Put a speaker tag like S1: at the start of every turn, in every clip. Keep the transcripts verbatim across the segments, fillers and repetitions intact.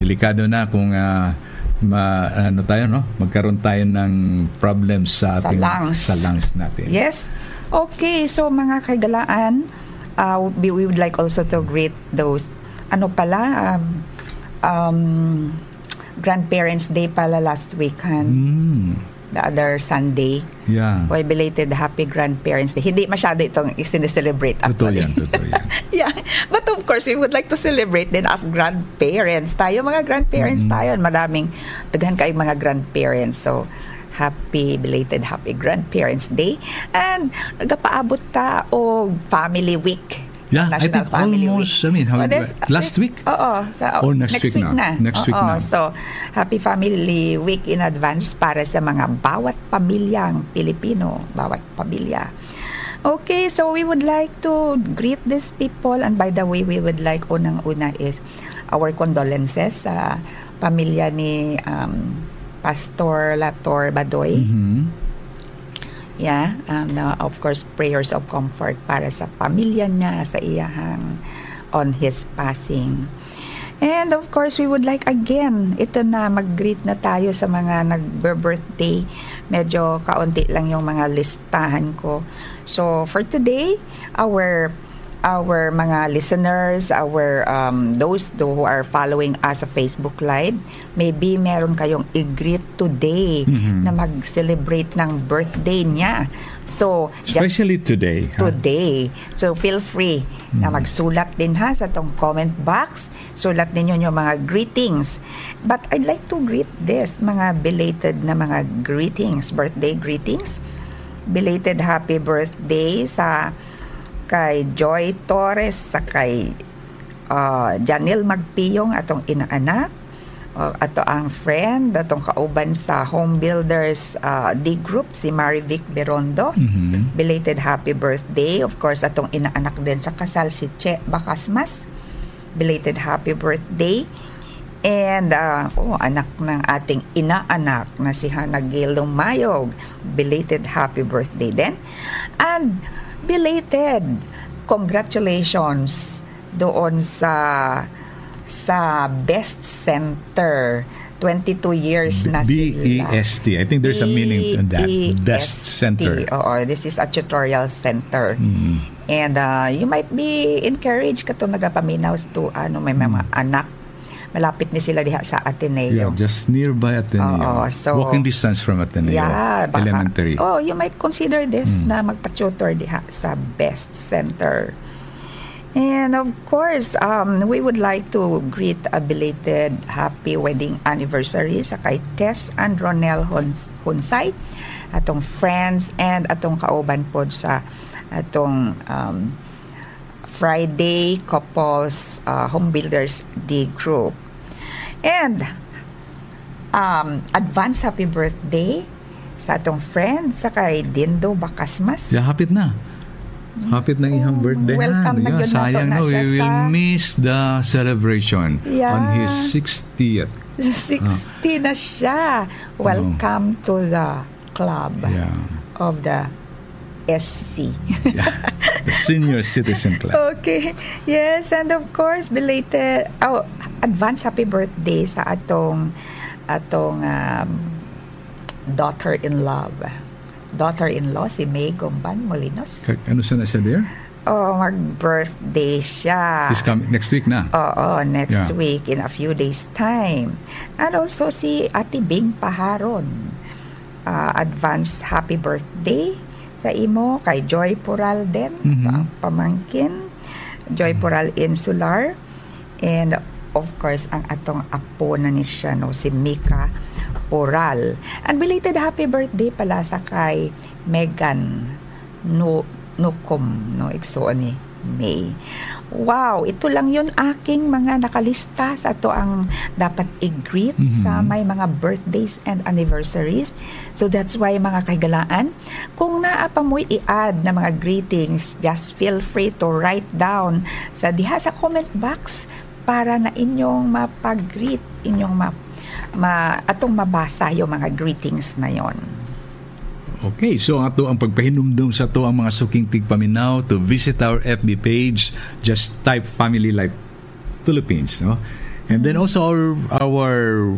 S1: delikado na kung uh, ma, ano tayo, no? magkaroon tayo ng problems sa ating
S2: sa lungs,
S1: sa lungs natin.
S2: Yes. Okay, so mga kagalaan, uh, we, we would like also to greet those, ano pala, um, um, Grandparents' Day pala last weekend.
S1: Mm.
S2: The other Sunday.
S1: Yeah.
S2: Well, belated Happy Grandparents Day. Hindi masyado itong isineselebrate actually.
S1: Totoo yan, totoo yan.
S2: Yeah. But of course, we would like to celebrate din as grandparents tayo. Mga grandparents mm-hmm. tayo. Maraming, daghan kayong mga grandparents. So, happy, belated Happy Grandparents Day. And, nagapaabot ta o Family Week.
S1: Yeah, National I think
S2: Family
S1: almost,
S2: Week.
S1: I mean, how,
S2: oh, this,
S1: last
S2: this,
S1: week?
S2: Oo. Sa,
S1: Or next, next week, week na?
S2: na.
S1: Next week
S2: oo,
S1: na.
S2: So, Happy Family Week in advance para sa mga bawat pamilyang Pilipino, bawat pamilya. Okay, so we would like to greet these people, and by the way, we would like, unang-una is our condolences sa pamilya ni um, Pastor Lator Badoy.
S1: Mm-hmm.
S2: Yeah, and uh, of course, prayers of comfort para sa pamilya niya, sa iyahang on his passing. And of course, we would like again, ito na, mag-greet na tayo sa mga nag-birthday. Medyo kaunti lang yung mga listahan ko. So, for today, our our mga listeners, our um, those who are following us sa Facebook Live, maybe meron kayong i-greet today mm-hmm. na mag-celebrate ng birthday niya. So,
S1: especially today.
S2: Today. Huh? So, feel free mm-hmm. na magsulat din ha sa tong comment box. Sulat ninyo yung mga greetings. But I'd like to greet this, mga belated na mga greetings, birthday greetings. Belated happy birthday sa kay Joy Torres, sa kay uh, Janil Magpiyong, atong inaanak, uh, ato ang friend, atong kauban sa Home Builders uh, D Group, si Marivic Berondo. Mm-hmm. Belated happy birthday. Of course, atong inaanak din sa kasal, si Che Bacasmas. Belated happy birthday. And, uh, oh, anak ng ating inaanak na si Hannah Gail Lumayog. Belated happy birthday din. And, belated congratulations doon sa sa Best Center. twenty-two years na
S1: B E S T. I think there's a meaning in that. Best Center.
S2: Oo, this is a tutorial center. Mm. And uh, you might be encouraged kato nagapaminaw to ano may mga mm. anak. Malapit ni sila diha sa Ateneo.
S1: Yeah, just nearby Ateneo.
S2: Oo, so,
S1: walking distance from Ateneo.
S2: Yeah, baka,
S1: elementary.
S2: Oh, you might consider this mm. na magpa-tutor diha sa Best Center. And of course, um, we would like to greet a belated happy wedding anniversary sa kay Tess and Ronel Hunsay, atong friends and atong kauban pod sa atong um, Friday Couples uh, Home Builders D Group. And um, advance happy birthday sa atong friend sa kay Dindo Bacasmas.
S1: Yeah, hapit na. Hapit na ihang birthday.
S2: Welcome na,
S1: yeah, sayang na, no, we will sa... miss the celebration yeah. on his sixtieth.
S2: sixty oh. na siya. Welcome oh. to the club yeah. of the S C.
S1: Yeah. The Senior Citizen Club.
S2: Okay. Yes, and of course, belated, oh, advance happy birthday sa atong atong um, daughter-in-law. Daughter-in-law, si May Gomban Molinos.
S1: K- ano sana siya there?
S2: Oh, mag-birthday siya.
S1: This coming, next week na?
S2: Oo, next yeah. week, in a few days' time. And also si Ate Bing Paharon. Uh, advance happy birthday sa imo, kay Joy Pural din, mm-hmm. ang pamangkin, Joy Pural Insular, and of course, ang atong apo na ni siya, no, si Mika Pural. And belated happy birthday pala sa kay Megan no, Nukom, no, igsoon ni May. Wow, ito lang yun aking mga nakalista sa ito ang dapat i-greet mm-hmm. sa may mga birthdays and anniversaries. So that's why mga kaigalaan, kung naa pa mo'y i-add na mga greetings, just feel free to write down sa diha sa comment box para na inyong mapag-greet, inyong ma, ma, atong mabasa yung mga greetings na yon.
S1: Okay, so ato ang pagpahinumdum sa to ang mga suking tigpaminaw to visit our F B page. Just type Family Life Philippines, no? And then also our our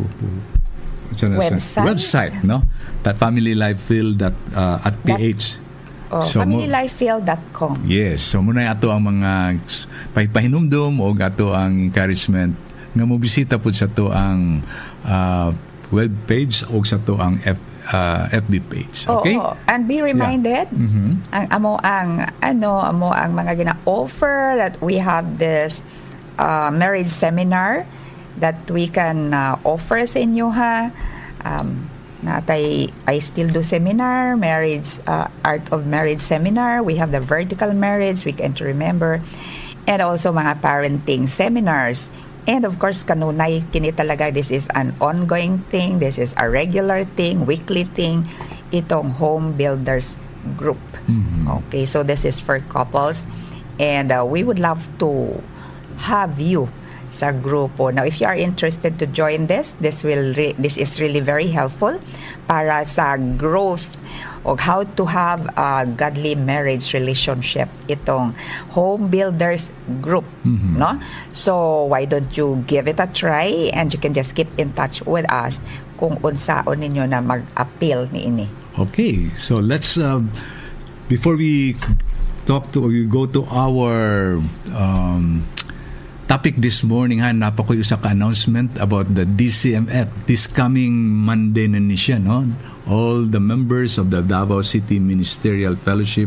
S1: what's that?
S2: Website.
S1: website, no? That familylife.field dot uh, at ph.
S2: Oh,
S1: So, mo-
S2: familylife field dot com.
S1: Yes, so muna ato ang mga s- pahipahinumdum o ato ang encouragement nga mo bisita pud sa to ang uh, web page o sa to ang F, uh, F B page. Okay?
S2: Oo. And be reminded,
S1: Mhm.
S2: ang amo ang ano amo ang mga gina-offer that we have this uh, marriage seminar that we can uh, offer sa inyo ha. Um, natay I still do seminar, marriage uh, art of marriage seminar. We have the vertical marriage, weekend to remember, and also mga parenting seminars. And of course, kanunay kini talaga, this is an ongoing thing, this is a regular thing, weekly thing, itong home builders group. Okay, so this is for couples, and uh, we would love to have you sa grupo. Now, if you are interested to join this, this will re- this is really very helpful para sa growth of how to have a godly marriage relationship, itong home builders group, no? So why don't you give it a try, and you can just keep in touch with us kung unsaon ninyo na mag-appeal ni ini.
S1: Okay, so let's uh, before we talk to we go to our um, topic this morning, ha, napakoy usa ka announcement about the D C M F this coming Monday na ni siya, no? All the members of the Davao City Ministerial Fellowship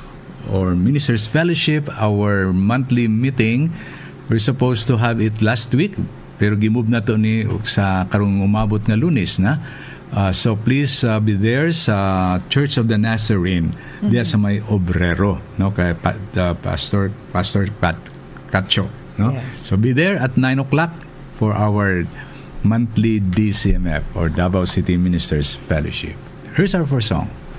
S1: or Ministers Fellowship, our monthly meeting, we're supposed to have it last week, pero gimove na to ni sa karong umabot nga Lunes na. Uh, so please uh, be there sa Church of the Nazarene, mm-hmm. diya sa may Obrero, no, kay pa, uh, Pastor Pastor Pat Cacho, no.
S2: Yes.
S1: So be there at nine o'clock for our monthly D C M F or Davao City Ministers Fellowship. Here's our first song.